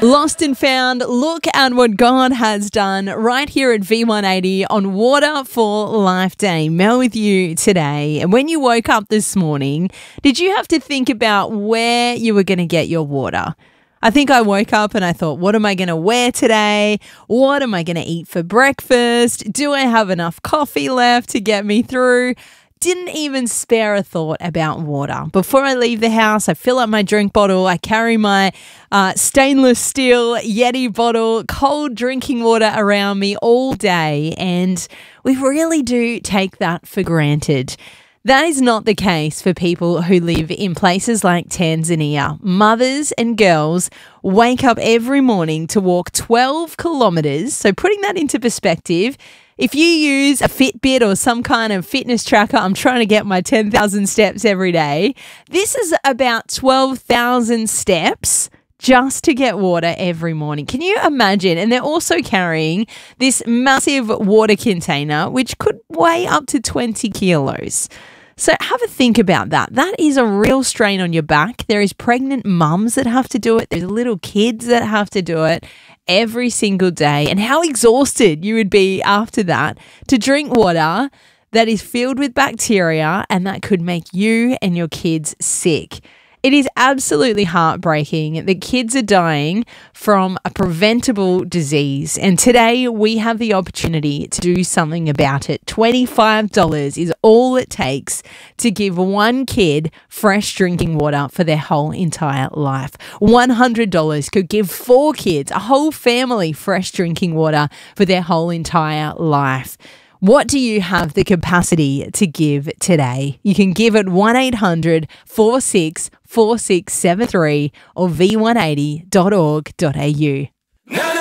Lost and found, look at what God has done right here at V180 on Water for Life Day. Mel with you today. And when you woke up this morning, did you have to think about where you were going to get your water? I think I woke up and I thought, what am I going to wear today? What am I going to eat for breakfast? Do I have enough coffee left to get me through? Didn't even spare a thought about water. Before I leave the house, I fill up my drink bottle. I carry my stainless steel Yeti bottle, cold drinking water around me all day. And we really do take that for granted. That is not the case for people who live in places like Tanzania. Mothers and girls wake up every morning to walk 12 kilometres. So putting that into perspective, if you use a Fitbit or some kind of fitness tracker, I'm trying to get my 10,000 steps every day. This is about 12,000 steps just to get water every morning. Can you imagine? And they're also carrying this massive water container, which could weigh up to 20 kilos. So have a think about that. That is a real strain on your back. There is pregnant mums that have to do it. There's little kids that have to do it every single day. And how exhausted you would be after that to drink water that is filled with bacteria and that could make you and your kids sick. It is absolutely heartbreaking that kids are dying from a preventable disease. And today we have the opportunity to do something about it. $25 is all it takes to give one kid fresh drinking water for their whole entire life. $100 could give 4 kids, a whole family, fresh drinking water for their whole entire life. What do you have the capacity to give today? You can give at 1-800-464673 or v180.org.au.